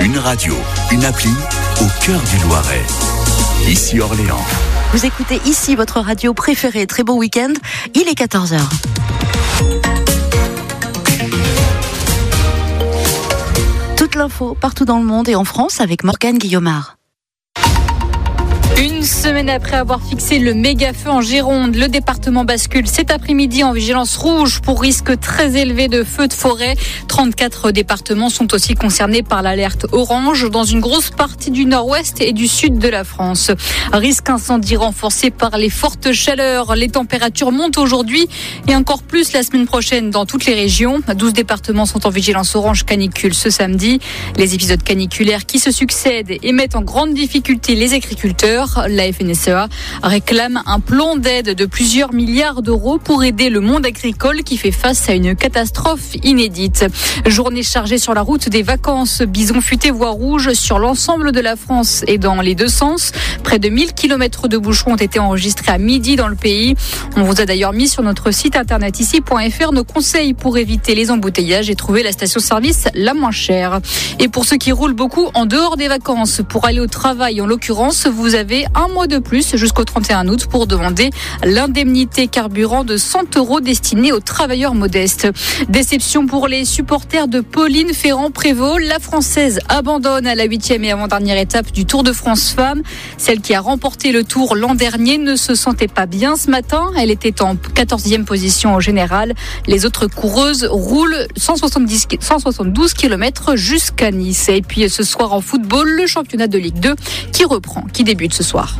Une radio, une appli au cœur du Loiret. Ici Orléans. Vous écoutez ici votre radio préférée. Très bon week-end. Il est 14h. Toute l'info partout dans le monde et en France avec Morgane Guillaumard. Une semaine après avoir fixé le méga-feu en Gironde, le département bascule cet après-midi en vigilance rouge pour risque très élevé de feux de forêt. 34 départements sont aussi concernés par l'alerte orange dans une grosse partie du nord-ouest et du sud de la France. Risque incendie renforcé par les fortes chaleurs. Les températures montent aujourd'hui et encore plus la semaine prochaine dans toutes les régions. 12 départements sont en vigilance orange canicule ce samedi. Les épisodes caniculaires qui se succèdent et mettent en grande difficulté les agriculteurs. La FNSEA réclame un plan d'aide de plusieurs milliards d'euros pour aider le monde agricole qui fait face à une catastrophe inédite. Journée chargée sur la route des vacances. Bison futé voie rouge sur l'ensemble de la France et dans les deux sens. Près de 1000 km de bouchons ont été enregistrés à midi dans le pays. On vous a d'ailleurs mis sur notre site internet ici.fr nos conseils pour éviter les embouteillages et trouver la station-service la moins chère. Et pour ceux qui roulent beaucoup en dehors des vacances, pour aller au travail en l'occurrence, vous avez un mois de plus jusqu'au 31 août pour demander l'indemnité carburant de 100 € destinée aux travailleurs modestes. Déception pour les supporters de Pauline Ferrand-Prévot. La Française abandonne à la 8e et avant-dernière étape du Tour de France Femmes. Celle qui a remporté le Tour l'an dernier ne se sentait pas bien ce matin. Elle était en 14e position au général. Les autres coureuses roulent 172 km jusqu'à Nice. Et puis ce soir en football, le championnat de Ligue 2 qui débute ce soir.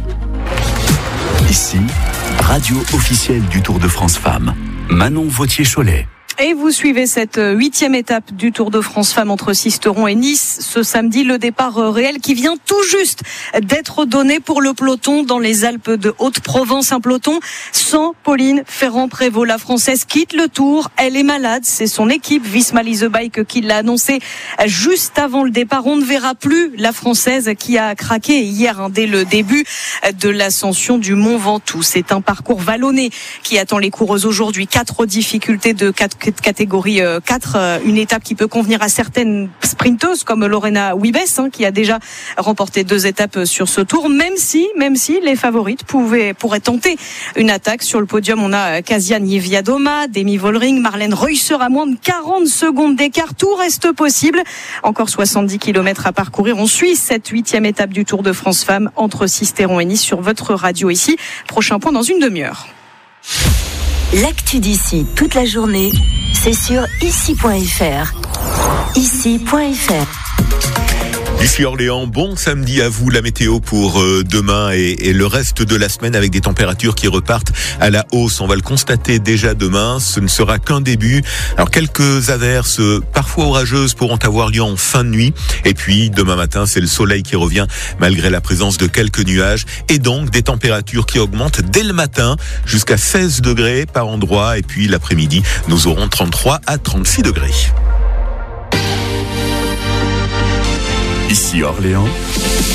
Ici, radio officielle du Tour de France Femmes. Manon Vautier-Cholet. Et vous suivez cette 8e étape du Tour de France Femmes entre Sisteron et Nice. Ce samedi, le départ réel qui vient tout juste d'être donné pour le peloton dans les Alpes de Haute-Provence. Un peloton sans Pauline Ferrand-Prévot. La Française quitte le Tour. Elle est malade. C'est son équipe Visma Lease Bike qui l'a annoncé juste avant le départ. On ne verra plus la Française qui a craqué hier dès le début de l'ascension du Mont Ventoux. C'est un parcours vallonné qui attend les coureuses aujourd'hui. 4 difficultés de catégorie 4, une étape qui peut convenir à certaines sprinteuses comme Lorena Wiebes qui a déjà remporté 2 étapes sur ce tour, même si les favorites pourraient tenter une attaque. Sur le podium, on a Kasia Niewiadoma, Demi Vollering, Marlène Reusser à moins de 40 secondes d'écart. Tout reste possible. Encore 70 km à parcourir. On suit cette 8e étape du Tour de France Femmes entre Sisteron et Nice sur votre radio ici. Prochain point dans une demi-heure. L'actu d'ici toute la journée, c'est sur ici.fr. Ici.fr. Ici Orléans, bon samedi à vous. La météo pour demain et le reste de la semaine avec des températures qui repartent à la hausse. On va le constater déjà demain, ce ne sera qu'un début. Alors quelques averses parfois orageuses pourront avoir lieu en fin de nuit. Et puis demain matin, c'est le soleil qui revient malgré la présence de quelques nuages. Et donc des températures qui augmentent dès le matin jusqu'à 16 degrés par endroit. Et puis l'après-midi, nous aurons 33 à 36 degrés. Ici Orléans.